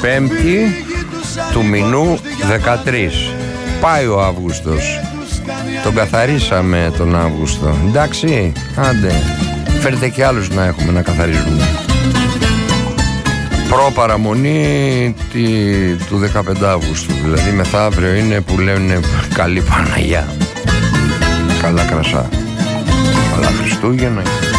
5η του μηνού 13. Πάει ο Αύγουστος. Τον καθαρίσαμε τον Αύγουστο. Εντάξει, άντε. Φέρετε και άλλους να έχουμε να καθαρίζουμε. Προπαραμονή του 15 Αύγουστου. Δηλαδή μεθαύριο είναι που λένε καλή Παναγιά. Καλά κρασά. Καλά Χριστούγεννα.